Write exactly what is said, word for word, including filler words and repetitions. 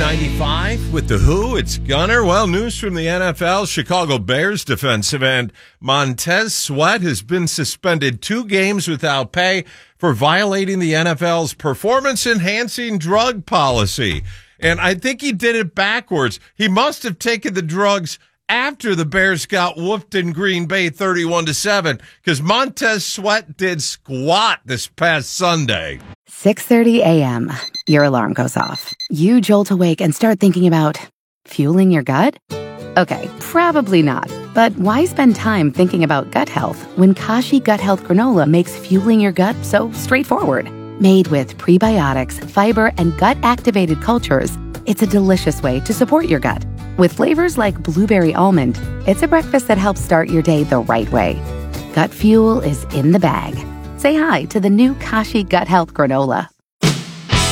ninety-five with The Who. It's Gunner. Well, news from the N F L. Chicago Bears defensive end Montez Sweat has been suspended two games without pay for violating the N F L's performance-enhancing drug policy. And I think he did it backwards. He must have taken the drugs after the Bears got whooped in Green Bay thirty-one to seven, because Montez Sweat did squat this past Sunday. six thirty a.m. Your alarm goes off. You jolt awake and start thinking about fueling your gut? Okay, probably not. But why spend time thinking about gut health when Kashi Gut Health Granola makes fueling your gut so straightforward? Made with prebiotics, fiber, and gut-activated cultures, it's a delicious way to support your gut. With flavors like blueberry almond, it's a breakfast that helps start your day the right way. Gut fuel is in the bag. Say hi to the new Kashi Gut Health Granola.